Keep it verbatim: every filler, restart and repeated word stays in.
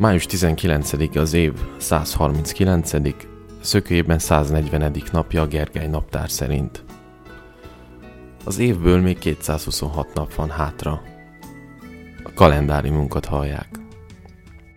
május tizenkilencedike az év százharminckilencedik szökőjében száznegyvenedik napja a Gergely naptár szerint. Az évből még kétszázhuszonhat nap van hátra. A kalendáriumunkat hallják.